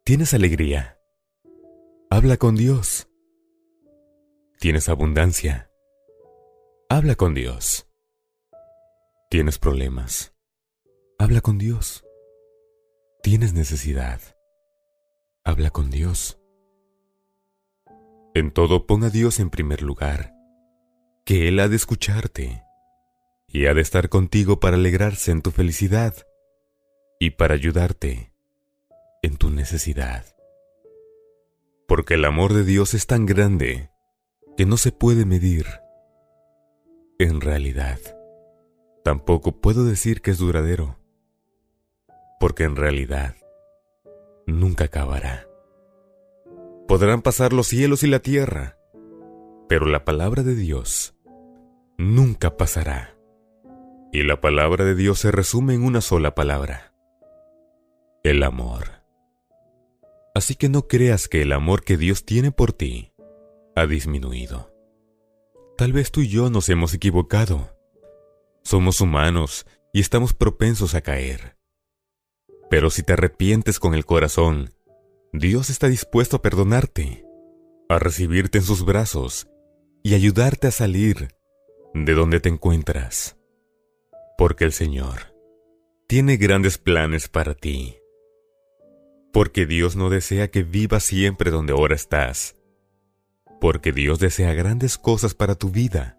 ¿Tienes alegría? Habla con Dios. ¿Tienes abundancia? Habla con Dios. ¿Tienes problemas? Habla con Dios. ¿Tienes necesidad? Habla con Dios. En todo pon a Dios en primer lugar, que Él ha de escucharte y ha de estar contigo para alegrarse en tu felicidad y para ayudarte en tu necesidad. Porque el amor de Dios es tan grande que no se puede medir. En realidad, tampoco puedo decir que es duradero, porque en realidad nunca acabará. Podrán pasar los cielos y la tierra, pero la palabra de Dios nunca pasará. Y la palabra de Dios se resume en una sola palabra: el amor. Así que no creas que el amor que Dios tiene por ti ha disminuido. Tal vez tú y yo nos hemos equivocado. Somos humanos y estamos propensos a caer. Pero si te arrepientes con el corazón, Dios está dispuesto a perdonarte, a recibirte en sus brazos y ayudarte a salir de donde te encuentras. Porque el Señor tiene grandes planes para ti. Porque Dios no desea que vivas siempre donde ahora estás. Porque Dios desea grandes cosas para tu vida.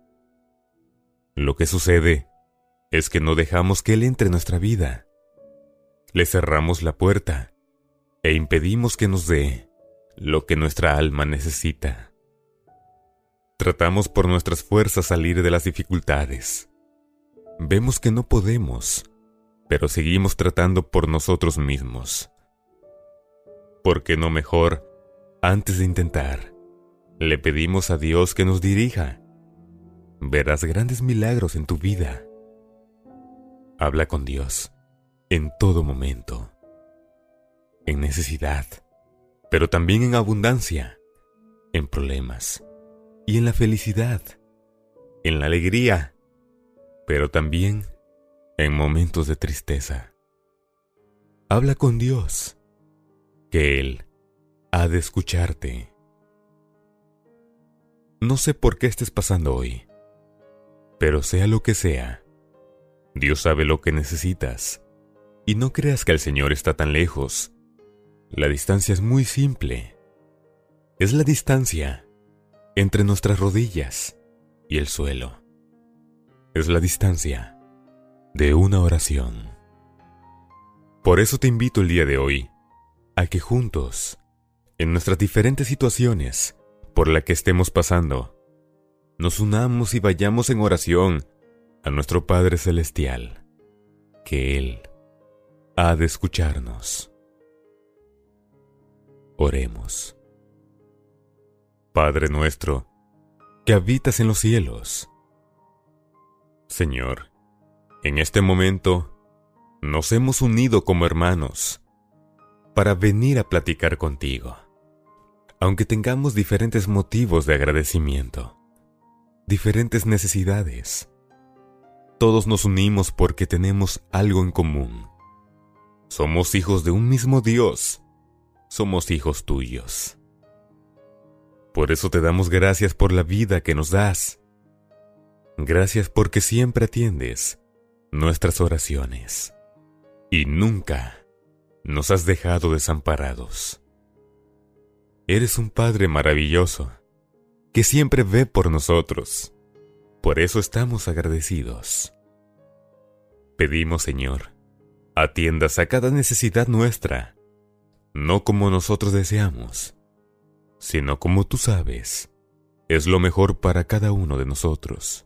Lo que sucede es que no dejamos que Él entre en nuestra vida. Le cerramos la puerta e impedimos que nos dé lo que nuestra alma necesita. Tratamos por nuestras fuerzas salir de las dificultades. Vemos que no podemos, pero seguimos tratando por nosotros mismos. ¿Por qué no mejor, antes de intentar, le pedimos a Dios que nos dirija? Verás grandes milagros en tu vida. Habla con Dios en todo momento. En necesidad, pero también en abundancia, en problemas y en la felicidad, en la alegría, pero también en momentos de tristeza. Habla con Dios, que Él ha de escucharte. No sé por qué estés pasando hoy, pero sea lo que sea, Dios sabe lo que necesitas, y no creas que el Señor está tan lejos. La distancia es muy simple. Es la distancia entre nuestras rodillas y el suelo. Es la distancia de una oración. Por eso te invito el día de hoy a que juntos, en nuestras diferentes situaciones por las que estemos pasando, nos unamos y vayamos en oración a nuestro Padre Celestial, que Él ha de escucharnos. Oremos. Padre nuestro, que habitas en los cielos. Señor, en este momento nos hemos unido como hermanos para venir a platicar contigo, aunque tengamos diferentes motivos de agradecimiento, diferentes necesidades. Todos nos unimos porque tenemos algo en común. Somos hijos de un mismo Dios. Somos hijos tuyos. Por eso te damos gracias por la vida que nos das. Gracias porque siempre atiendes nuestras oraciones y nunca nos has dejado desamparados. Eres un Padre maravilloso que siempre ve por nosotros. Por eso estamos agradecidos. Pedimos, Señor, atiendas a cada necesidad nuestra, no como nosotros deseamos, sino como tú sabes, es lo mejor para cada uno de nosotros.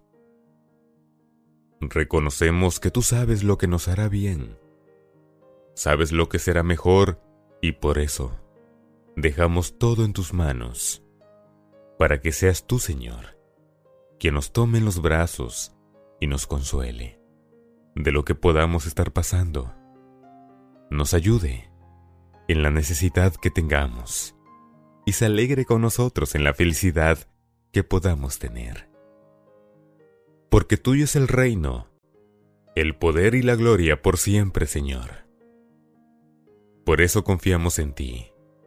Reconocemos que tú sabes lo que nos hará bien, sabes lo que será mejor y por eso dejamos todo en tus manos, para que seas tú, Señor, quien nos tome en los brazos y nos consuele de lo que podamos estar pasando, nos ayude en la necesidad que tengamos y se alegre con nosotros en la felicidad que podamos tener. Porque tuyo es el reino, el poder y la gloria por siempre, Señor. Por eso confiamos en ti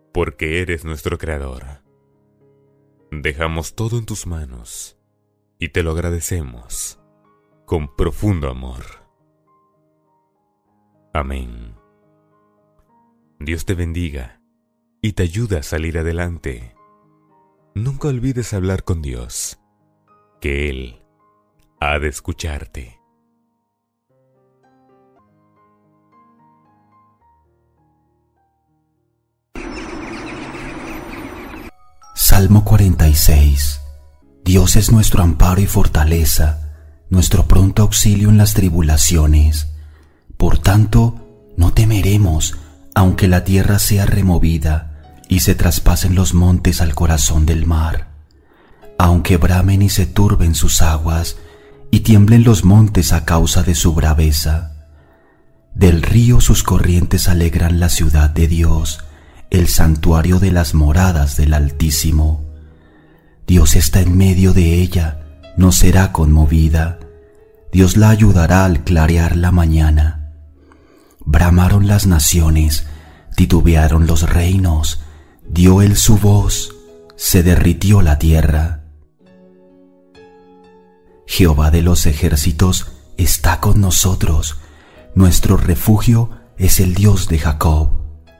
porque eres nuestro Creador. Dejamos todo en tus manos y te lo agradecemos con profundo amor. Amén. Dios te bendiga y te ayude a salir adelante. Nunca olvides hablar con Dios, que Él ha de escucharte. Salmo 46. Dios es nuestro amparo y fortaleza, nuestro pronto auxilio en las tribulaciones. Por tanto, no temeremos, aunque la tierra sea removida y se traspasen los montes al corazón del mar, aunque bramen y se turben sus aguas y tiemblen los montes a causa de su braveza. Del río sus corrientes alegran la ciudad de Dios, el santuario de las moradas del Altísimo. Dios está en medio de ella, no será conmovida. Dios la ayudará al clarear la mañana. Bramaron las naciones, titubearon los reinos, dio él su voz, se derritió la tierra. Jehová de los ejércitos está con nosotros, nuestro refugio es el Dios de Jacob.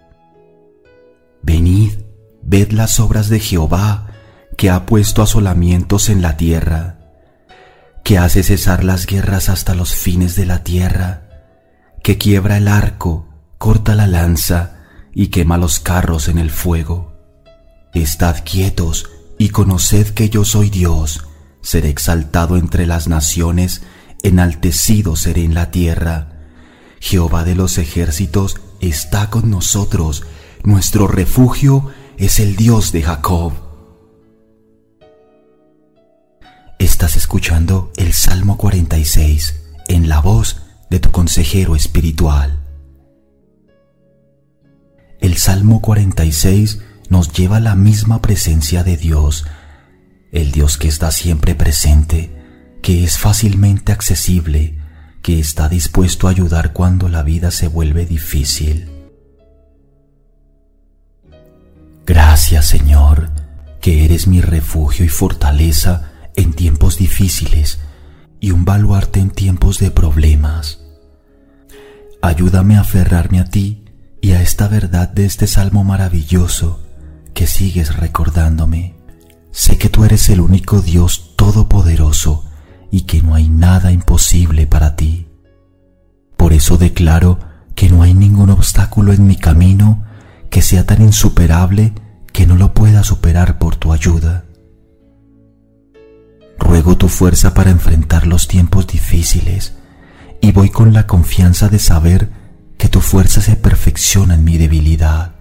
Venid, ved las obras de Jehová, que ha puesto asolamientos en la tierra, que hace cesar las guerras hasta los fines de la tierra, que quiebra el arco, corta la lanza y quema los carros en el fuego. Estad quietos y conoced que yo soy Dios, seré exaltado entre las naciones, enaltecido seré en la tierra. Jehová de los ejércitos está con nosotros, nuestro refugio es el Dios de Jacob. Estás escuchando el Salmo 46 en la voz de tu consejero espiritual. El Salmo 46 nos lleva a la misma presencia de Dios, el Dios que está siempre presente, que es fácilmente accesible, que está dispuesto a ayudar cuando la vida se vuelve difícil. Gracias, Señor, que eres mi refugio y fortaleza en tiempos difíciles y un baluarte en tiempos de problemas. Ayúdame a aferrarme a ti y a esta verdad de este salmo maravilloso que sigues recordándome. Sé que tú eres el único Dios todopoderoso y que no hay nada imposible para ti. Por eso declaro que no hay ningún obstáculo en mi camino que sea tan insuperable que no lo pueda superar por tu ayuda. Ruego tu fuerza para enfrentar los tiempos difíciles y voy con la confianza de saber que tu fuerza se perfecciona en mi debilidad.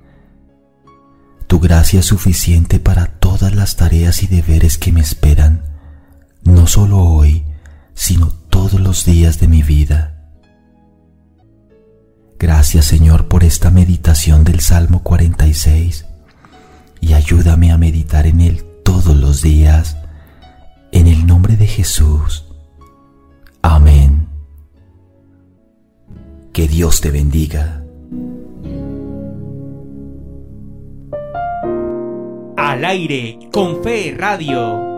Tu gracia es suficiente para todas las tareas y deberes que me esperan, no solo hoy, sino todos los días de mi vida. Gracias, Señor, por esta meditación del Salmo 46 y ayúdame a meditar en él todos los días. En el nombre de Jesús. Amén. Que Dios te bendiga. Al aire con Fe Radio.